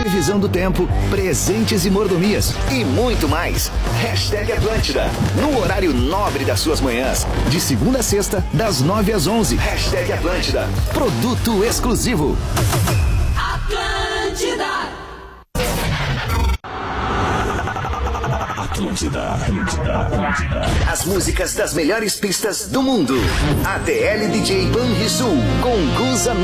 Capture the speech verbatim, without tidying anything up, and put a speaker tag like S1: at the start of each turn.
S1: previsão do tempo, presentes e mordomias e muito mais. Hashtag Atlântida, no horário nobre das suas manhãs, de segunda a sexta, das nove às onze. Hashtag Atlântida, produto exclusivo.
S2: Atlântida.
S1: Atlântida, Atlântida, Atlântida. As músicas das melhores pistas do mundo. A D L D J Banrisul com Guza